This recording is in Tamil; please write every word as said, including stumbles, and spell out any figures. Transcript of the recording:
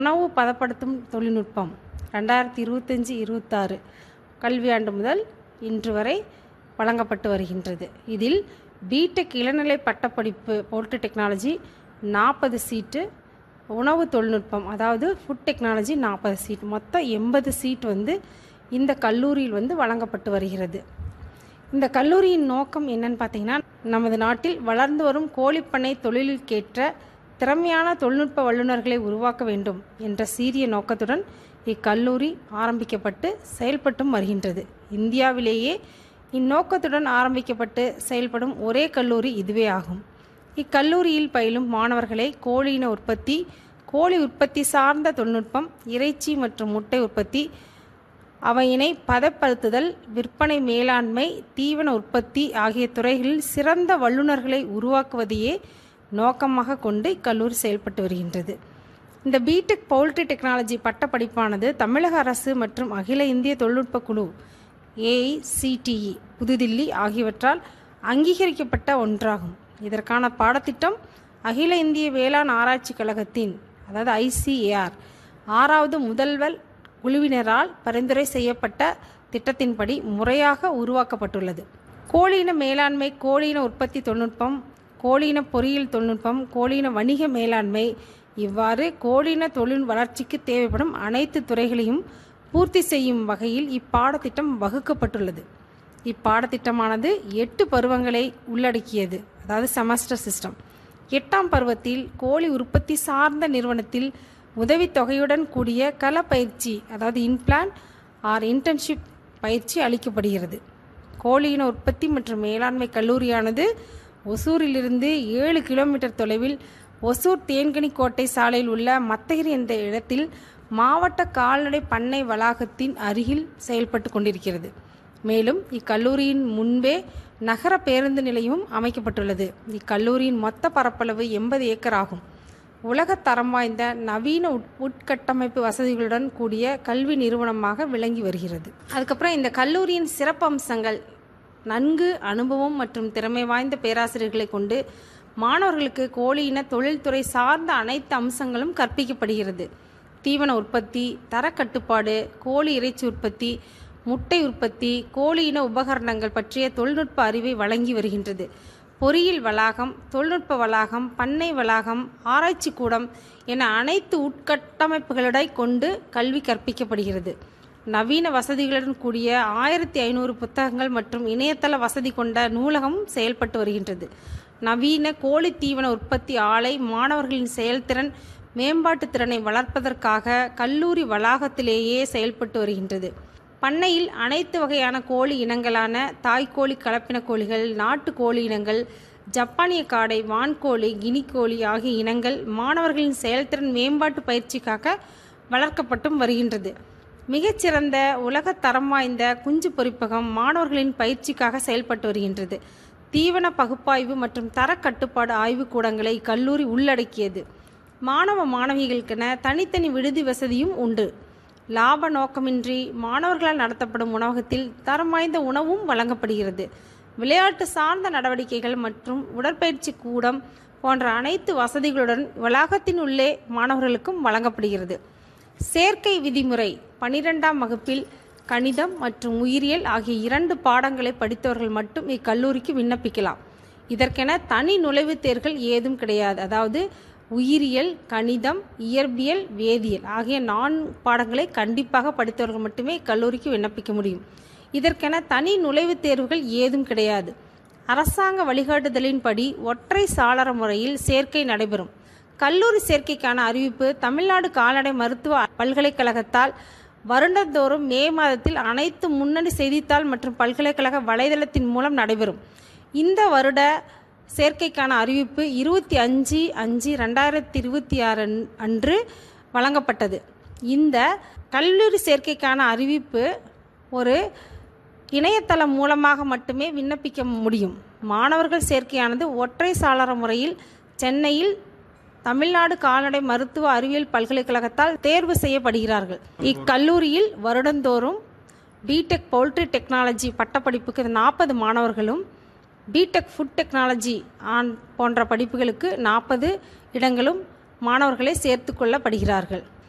உணவு பதப்படுத்தும் தொழில்நுட்பம் ரெண்டாயிரத்தி இருபத்தஞ்சி இருபத்தாறு கல்வியாண்டு முதல் இன்று வரை வழங்கப்பட்டு வருகின்றது. இதில் பிடெக் இளநிலை பட்டப்படிப்பு போல்ட்ரி டெக்னாலஜி நாற்பது சீட்டு, உணவு தொழில்நுட்பம் அதாவது ஃபுட் டெக்னாலஜி நாற்பது சீட், மொத்தம் எண்பது சீட் வந்து இந்த கல்லூரியில் வந்து வழங்கப்பட்டு வருகிறது. இந்த கல்லூரியின் நோக்கம் என்னன்னு பார்த்தீங்கன்னா, நமது நாட்டில் வளர்ந்து வரும் கோழிப்பண்ணை தொழிலுக்கேற்ற திறமையான தொழில்நுட்ப வல்லுநர்களை உருவாக்க வேண்டும் என்ற சீரிய நோக்கத்துடன் இக்கல்லூரி ஆரம்பிக்கப்பட்டு செயல்பட்டும் வருகின்றது. இந்தியாவிலேயே இந்நோக்கத்துடன் ஆரம்பிக்கப்பட்டு செயல்படும் ஒரே கல்லூரி இதுவே ஆகும். இக்கல்லூரியில் பயிலும் மாணவர்களை கோழியின உற்பத்தி, கோழி உற்பத்தி சார்ந்த தொழில்நுட்பம், இறைச்சி மற்றும் முட்டை உற்பத்தி, அவையினை பதப்படுத்துதல், விற்பனை மேலாண்மை, தீவன உற்பத்தி ஆகிய துறைகளில் சிறந்த வல்லுநர்களை உருவாக்குவதையே நோக்கமாக கொண்டு இக்கல்லூரி செயல்பட்டு வருகின்றது. இந்த பிடெக் பவுல்ட்ரி டெக்னாலஜி பட்டப்படிப்பானது தமிழக அரசு மற்றும் அகில இந்திய தொழில்நுட்ப குழு ஏஐசிடிஇ புதுதில்லி ஆகியவற்றால் அங்கீகரிக்கப்பட்ட ஒன்றாகும். இதற்கான பாடத்திட்டம் அகில இந்திய வேளாண் ஆராய்ச்சி கழகத்தின் அதாவது ஐசிஏஆர் ஆறாவது முதல்வர் குழுவினரால் பரிந்துரை செய்யப்பட்ட திட்டத்தின்படி முறையாக உருவாக்கப்பட்டுள்ளது. கோழியின மேலாண்மை, கோழியின உற்பத்தி தொழில்நுட்பம், கோழியின பொறியியல் தொழில்நுட்பம், கோழியின வணிக மேலாண்மை, இவ்வாறு கோழியின தொழில் வளர்ச்சிக்கு தேவைப்படும் அனைத்து துறைகளையும் பூர்த்தி செய்யும் வகையில் இப்பாடத்திட்டம் வகுக்கப்பட்டுள்ளது. இப்பாடத்திட்டமானது எட்டு பருவங்களை உள்ளடக்கியது, அதாவது செமஸ்டர் சிஸ்டம். எட்டாம் பருவத்தில் கோழி உற்பத்தி சார்ந்த நிறுவனத்தில் உதவித்தொகையுடன் கூடிய கள பயிற்சி அதாவது இன்பிளான் ஆர் இன்டர்ன்ஷிப் பயிற்சி அளிக்கப்படுகிறது. கோழியின உற்பத்தி மற்றும் மேலாண்மை கல்லூரியானது ஒசூரிலிருந்து ஏழு கிலோமீட்டர் தொலைவில் ஒசூர் தேன்கனி கோட்டை சாலையில் உள்ள மத்தகிரி என்ற இடத்தில் மாவட்ட கால்நடை பண்ணை வளாகத்தின் அருகில் செயல்பட்டு கொண்டிருக்கிறது. மேலும் இக்கல்லூரியின் முன்பே நகர பேருந்து நிலையமும் அமைக்கப்பட்டுள்ளது. இக்கல்லூரியின் மொத்த பரப்பளவு எண்பது ஏக்கர் ஆகும். உலக தரம் வாய்ந்த நவீன உட்கட்டமைப்பு வசதிகளுடன் கூடிய கல்வி நிறுவனமாக விளங்கி வருகிறது. அதுக்கப்புறம் இந்த கல்லூரியின் சிறப்பு அம்சங்கள்: நன்கு அனுபவம் மற்றும் திறமை வாய்ந்த பேராசிரியர்களை கொண்டு மாணவர்களுக்கு கோழியின தொழில்துறை சார்ந்த அனைத்து அம்சங்களும் கற்பிக்கப்படுகிறது. தீவன உற்பத்தி, தரக்கட்டுப்பாடு, கோழி இறைச்சி உற்பத்தி, முட்டை உற்பத்தி, கோழியின உபகரணங்கள் பற்றிய தொழில்நுட்ப அறிவை வழங்கி வருகின்றது. பொறியியல் வளாகம், தொழில்நுட்ப வளாகம், பண்ணை வளாகம், ஆராய்ச்சி கூடம் என அனைத்து உட்கட்டமைப்புகளை கொண்டு கல்வி கற்பிக்கப்படுகிறது. நவீன வசதிகளுடன் கூடிய ஆயிரத்தி ஐநூறு புத்தகங்கள் மற்றும் இணையதள வசதி கொண்ட நூலகம் செயல்பட்டு வருகின்றது. நவீன கோழி தீவன உற்பத்தி ஆலை மாணவர்களின் செயல்திறன் மேம்பாட்டு திறனை வளர்ப்பதற்காக கல்லூரி வளாகத்திலேயே செயல்பட்டு வருகின்றது. பண்ணையில் அனைத்து வகையான கோழி இனங்களான தாய்க்கோழி, கலப்பின கோழிகள், நாட்டு கோழி இனங்கள், ஜப்பானிய காடை, வான்கோழி, கினிக்கோழி ஆகிய இனங்கள் மாணவர்களின் செயல்திறன் மேம்பாட்டு பயிற்சிக்காக வளர்க்கப்பட்டும் வருகின்றது. மிகச்சிறந்த உலக தரம் வாய்ந்த குஞ்சு பொரிப்பகம் மாணவர்களின் பயிற்சிக்காக செயல்பட்டு வருகின்றது. தீவன பகுப்பாய்வு மற்றும் தரக்கட்டுப்பாடு ஆய்வு கூடங்களை கல்லூரி உள்ளடக்கியது. மாணவ மாணவிகளுக்கென தனித்தனி விடுதி வசதியும் உண்டு. லாப நோக்கமின்றி மாணவர்களால் நடத்தப்படும் உணவகத்தில் தரம் வாய்ந்த உணவும் வழங்கப்படுகிறது. விளையாட்டு சார்ந்த நடவடிக்கைகள் மற்றும் உடற்பயிற்சி கூடம் போன்ற அனைத்து வசதிகளுடன் வளாகத்தின் உள்ளே மாணவர்களுக்கும் வழங்கப்படுகிறது. சேர்க்கை விதிமுறை: பனிரெண்டாம் வகுப்பில் கணிதம் மற்றும் உயிரியல் ஆகிய இரண்டு பாடங்களை படித்தவர்கள் மட்டும் இக்கல்லூரிக்கு விண்ணப்பிக்கலாம். இதற்கென தனி நுழைவுத் தேர்வுகள் ஏதும் கிடையாது. அதாவது உயிரியல், கணிதம், இயற்பியல், வேதியியல் ஆகிய நான்கு பாடங்களை கண்டிப்பாக படித்தவர்கள் மட்டுமே இக்கல்லூரிக்கு விண்ணப்பிக்க முடியும். இதற்கென தனி நுழைவுத் தேர்வுகள் ஏதும் கிடையாது. அரசாங்க வழிகாட்டுதலின்படி ஒற்றை சாளர முறையில் சேர்க்கை நடைபெறும். கல்லூரி சேர்க்கைக்கான அறிவிப்பு தமிழ்நாடு கால்நடை மருத்துவ பல்கலைக்கழகத்தால் வருடந்தோறும் மே மாதத்தில் அனைத்து முன்னணி செய்தித்தாள் மற்றும் பல்கலைக்கழக வலைதளத்தின் மூலம் நடைபெறும். இந்த வருட சேர்க்கைக்கான அறிவிப்பு இருபத்தி அஞ்சு அஞ்சு ரெண்டாயிரத்தி இருபத்தி ஆறு அன்று வழங்கப்பட்டது. இந்த கல்லூரி சேர்க்கைக்கான அறிவிப்பு ஒரு இணையதளம் மூலமாக மட்டுமே விண்ணப்பிக்க முடியும். மாணவர்கள் சேர்க்கையானது ஒற்றை சாளர முறையில் சென்னையில் தமிழ்நாடு கால்நடை மருத்துவ அறிவியல் பல்கலைக்கழகத்தால் தேர்வு செய்யப்படுகிறார்கள். இக்கல்லூரியில் வருடந்தோறும் பிடெக் பவுல்ட்ரி டெக்னாலஜி பட்டப்படிப்புக்கு நாற்பது மாணவர்களும், பிடெக் ஃபுட் டெக்னாலஜி ஆன் போன்ற படிப்புகளுக்கு நாற்பது இடங்களும் மாணவர்களை சேர்த்து கொள்ளப்படுகிறார்கள்.